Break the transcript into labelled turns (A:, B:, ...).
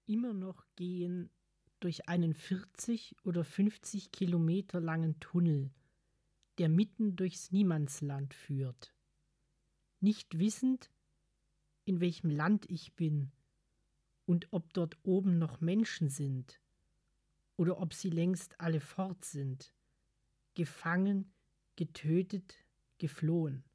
A: immer noch gehen durch einen 40 oder 50 Kilometer langen Tunnel, der mitten durchs Niemandsland führt. Nicht wissend, in welchem Land ich bin und ob dort oben noch Menschen sind oder ob sie längst alle fort sind, gefangen, getötet, geflohen.